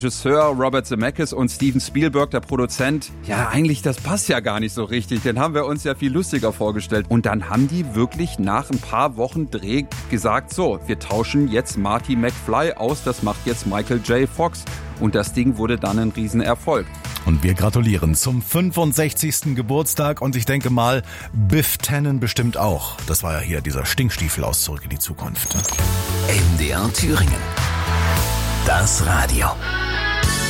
Regisseur Robert Zemeckis und Steven Spielberg, der Produzent. Ja, eigentlich, das passt ja gar nicht so richtig. Den haben wir uns ja viel lustiger vorgestellt. Und dann haben die wirklich nach ein paar Wochen Dreh gesagt, so, wir tauschen jetzt Marty McFly aus, das macht jetzt Michael J. Fox. Und das Ding wurde dann ein Riesenerfolg. Und wir gratulieren zum 65. Geburtstag und ich denke mal, Biff Tannen bestimmt auch. Das war ja hier dieser Stinkstiefel aus Zurück in die Zukunft. MDR Thüringen. Das Radio.